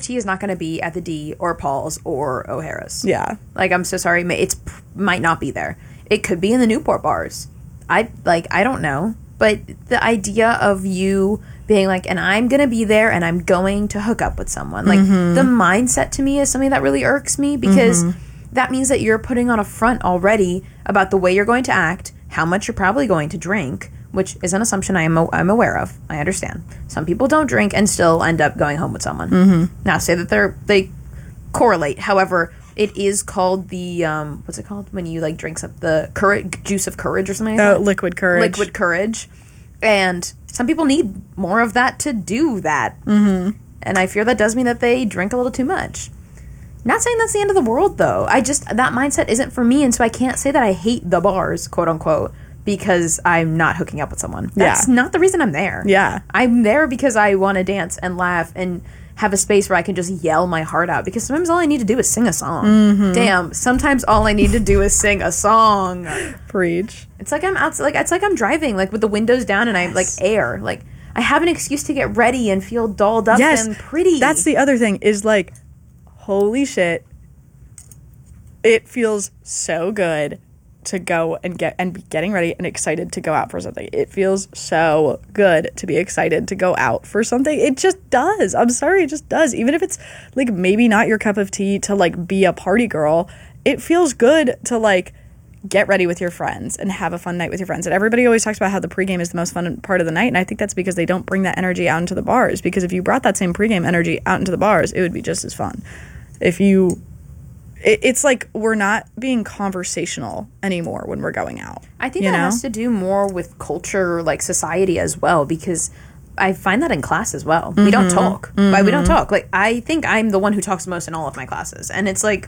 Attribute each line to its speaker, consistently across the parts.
Speaker 1: tea is not going to be at the D or Paul's or O'Hara's.
Speaker 2: Yeah.
Speaker 1: Like, I'm so sorry. It might not be there. It could be in the Newport bars. I don't know. But the idea of you being like, and I'm going to be there and I'm going to hook up with someone. Like, the mindset to me is something that really irks me because that means that you're putting on a front already about the way you're going to act, how much you're probably going to drink, which is an assumption I'm aware of. I understand. Some people don't drink and still end up going home with someone. Now, say that they correlate. However, it is called the, what's it called? When you, like, drinks up the juice of courage or something like that?
Speaker 2: Oh, liquid courage.
Speaker 1: Liquid courage. And some people need more of that to do that. And I fear that does mean that they drink a little too much. Not saying that's the end of the world, though. That mindset isn't for me, and so I can't say that I hate the bars, quote unquote, because I'm not hooking up with someone. That's not the reason I'm there.
Speaker 2: Yeah.
Speaker 1: I'm there because I want to dance and laugh and have a space where I can just yell my heart out, because sometimes all I need to do is sing a song. Damn, sometimes all I need to do is sing a song.
Speaker 2: Preach.
Speaker 1: It's like I'm out, like, it's like I'm driving, like, with the windows down and I'm like air. Like, I have an excuse to get ready and feel dolled up and pretty.
Speaker 2: That's the other thing is, like, holy shit, it feels so good to go and be getting ready and excited to go out for something. It feels so good to be excited to go out for something. It just does. I'm sorry, it just does. Even if it's, like, maybe not your cup of tea to, like, be a party girl, it feels good to, like, get ready with your friends and have a fun night with your friends. And everybody always talks about how the pregame is the most fun part of the night, and I think that's because they don't bring that energy out into the bars, because if you brought that same pregame energy out into the bars, it would be just as fun. It's like we're not being conversational anymore when we're going out.
Speaker 1: I think that has to do more with culture, like society as well, because I find that in class as well. We don't talk. We don't talk. Like, I think I'm the one who talks most in all of my classes. And it's like,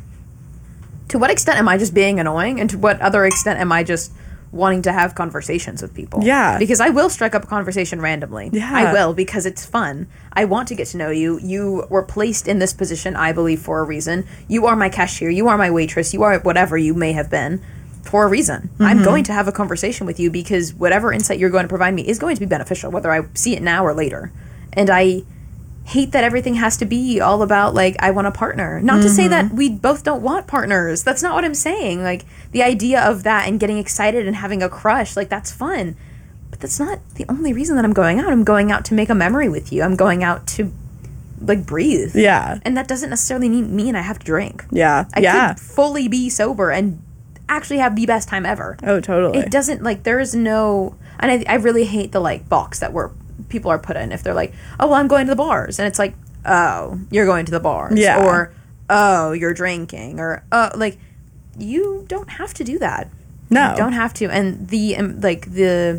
Speaker 1: to what extent am I just being annoying? And to what other extent am I just wanting to have conversations with people?
Speaker 2: Yeah.
Speaker 1: Because I will strike up a conversation randomly.
Speaker 2: Yeah.
Speaker 1: I will, because it's fun. I want to get to know you. You were placed in this position, I believe, for a reason. You are my cashier. You are my waitress. You are whatever you may have been for a reason. I'm going to have a conversation with you because whatever insight you're going to provide me is going to be beneficial, whether I see it now or later. And I hate that everything has to be all about, like, I want a partner. Not to say that we both don't want partners. That's not what I'm saying. Like, the idea of that and getting excited and having a crush, like, that's fun. But that's not the only reason that I'm going out. I'm going out to make a memory with you. I'm going out to, like, breathe.
Speaker 2: Yeah.
Speaker 1: And that doesn't necessarily mean I have to drink.
Speaker 2: Yeah.
Speaker 1: I could fully be sober and actually have the best time ever.
Speaker 2: Oh, totally.
Speaker 1: It doesn't, like, there is no... And I really hate the, like, box that people are put in. If they're like, oh, well, I'm going to the bars. And it's like, oh, you're going to the bars.
Speaker 2: Yeah.
Speaker 1: Or, oh, you're drinking. Or, like, you don't have to do that.
Speaker 2: No.
Speaker 1: You don't have to. And the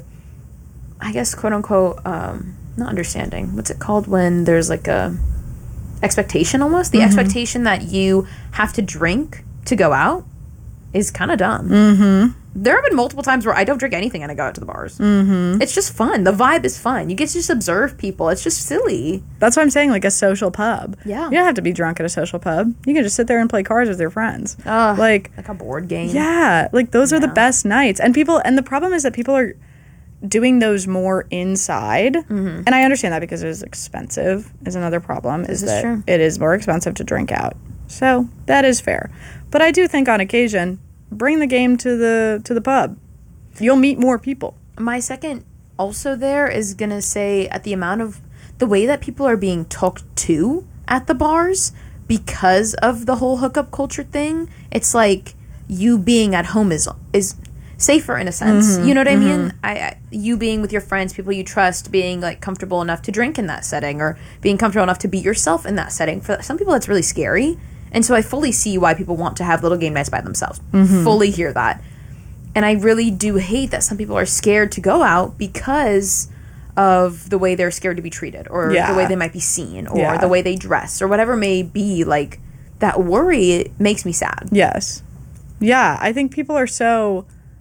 Speaker 1: I guess, quote unquote, not understanding. What's it called when there's, like, a expectation almost? The expectation that you have to drink to go out is kind of dumb. There have been multiple times where I don't drink anything and I go out to the bars. It's just fun. The vibe is fun. You get to just observe people. It's just silly.
Speaker 2: That's what I'm saying, like a social pub.
Speaker 1: Yeah.
Speaker 2: You don't have to be drunk at a social pub. You can just sit there and play cards with your friends.
Speaker 1: Like a board game.
Speaker 2: Yeah. Like, those are the best nights. And the problem is that people are doing those more inside. And I understand that because it is expensive is another problem.
Speaker 1: This is true.
Speaker 2: It is more expensive to drink out. So that is fair. But I do think on occasion, bring the game to the pub. You'll meet more people.
Speaker 1: My second also there is going to say at the amount of the way that people are being talked to at the bars because of the whole hookup culture thing. It's like you being at home is safer in a sense. You know what I mean? You being with your friends, people you trust, being, like, comfortable enough to drink in that setting, or being comfortable enough to be yourself in that setting. For some people, that's really scary. And so I fully see why people want to have little game nights by themselves. Fully hear that. And I really do hate that some people are scared to go out because of the way they're scared to be treated, or the way they might be seen, or the way they dress, or whatever may be. Like, that worry, it makes me sad.
Speaker 2: Yes. Yeah, I think people are so,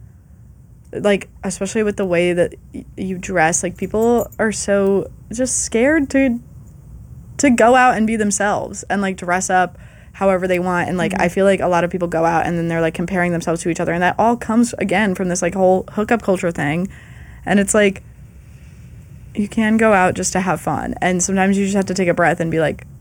Speaker 2: like, especially with the way that you dress, like, people are so just scared to go out and be themselves and, like, dress up however they want. And, like, I feel like a lot of people go out and then they're, like, comparing themselves to each other, and that all comes again from this, like, whole hookup culture thing. And it's like, you can go out just to have fun, and sometimes you just have to take a breath and be like,